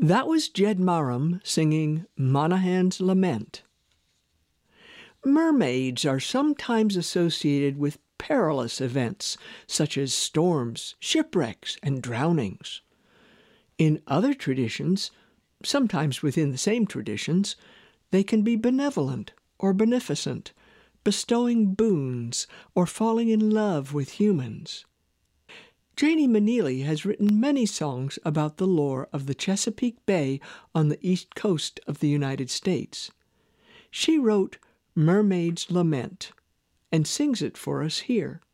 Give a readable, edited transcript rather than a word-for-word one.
That was Jed Marham singing Monaghan's Lament. Mermaids are sometimes associated with perilous events, such as storms, shipwrecks, and drownings. In other traditions, sometimes within the same traditions, they can be benevolent or beneficent, bestowing boons or falling in love with humans. Janie Maneely has written many songs about the lore of the Chesapeake Bay on the east coast of the United States. She wrote Mermaid's Lament and sings it for us here.